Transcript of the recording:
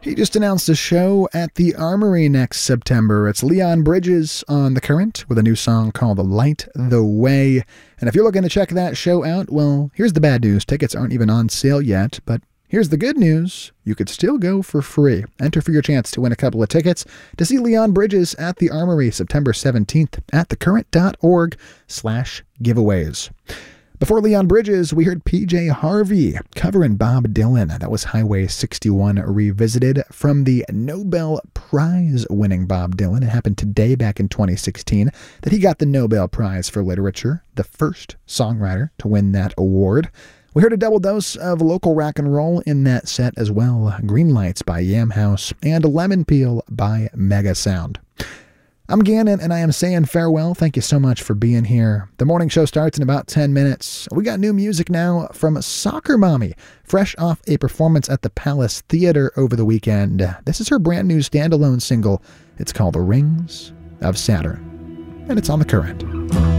He just announced a show at the Armory next September. It's Leon Bridges on The Current with a new song called Light the Way. And if you're looking to check that show out, well, here's the bad news. Tickets aren't even on sale yet, but here's the good news. You could still go for free. Enter for your chance to win a couple of tickets to see Leon Bridges at the Armory September 17th at thecurrent.org/giveaways. Before Leon Bridges, we heard PJ Harvey covering Bob Dylan. That was Highway 61 Revisited from the Nobel Prize winning Bob Dylan. It happened today, back in 2016, that he got the Nobel Prize for Literature, the first songwriter to win that award. We heard a double dose of local rock and roll in that set as well. Green Lights by Yam House and Lemon Peel by Mega Sound. I'm Gannon, and I am saying farewell. Thank you so much for being here. The morning show starts in about 10 minutes. We got new music now from Soccer Mommy, fresh off a performance at the Palace Theater over the weekend. This is her brand new standalone single. It's called The Rings of Saturn, and it's on The Current.